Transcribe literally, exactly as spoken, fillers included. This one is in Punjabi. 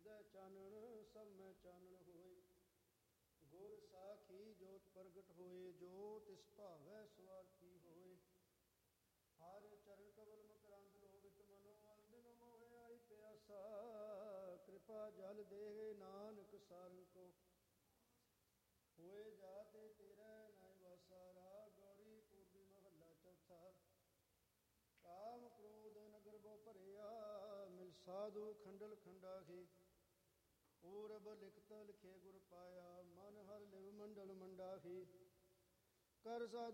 ਹਿਰਦੈ ਚਾਨਣ ਸਭ ਮੈਂ ਚਾਨਣ ਹੋਏ। ਗੁਰ ਸਾਖੀ ਜੋਤ ਪ੍ਰਗਟ ਹੋਏ, ਜੋ ਤਿਸ ਭਾਵੈ ਸੁਆਰਥੀ ਹੋਏ। ਹਰ ਚਰਨ ਕਵਲ ਮਕਰੰਦ ਲੋਭਿਤ ਮਨੋ, ਅੰਦਿਨ ਮੋਹਿ ਆਈ ਪਿਆਸਾ। ਕਿਰਪਾ ਜਲ ਦੇ ਨਾਨਕ ਸਾਰੰਗ ਕੋ, ਹੋਏ ਜਾਤੇ ਤੇਰੇ ਨਾਇ ਵਾਸਾ। ਰਾਗ ਗੌਰੀ ਪੂਰਬੀ ਮਹੱਲਾ ਚੌਥਾ। ਕਾਮ ਕ੍ਰੋਧ ਨਗਰ ਬੋ ਭਰਿਆ, ਮਿਲ ਸਾਧੂ ਖੰਡਲ ਖੰਡਾਹੀ। ਪੂਰਬ ਲਿਖਤ ਲਿਖੇ ਗੁਰ ਪਾਇਆ, ਮਨ ਹਰ ਲਿਵ ਮੰਡਲ ਮੰਡਾਹੀ। ਕਰ ਸਾਧੂ